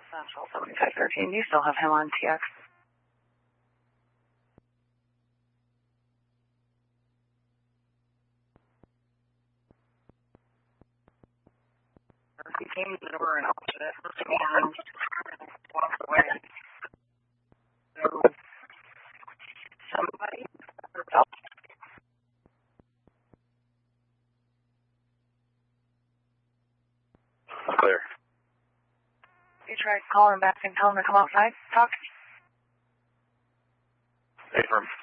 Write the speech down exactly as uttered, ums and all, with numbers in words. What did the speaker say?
Central seventy-five thirteen. Do you still have him on T X? He came to the door and opened it and walked away. So, somebody else. Clear. You tried calling back and telling him to come outside? Talk. Affirm.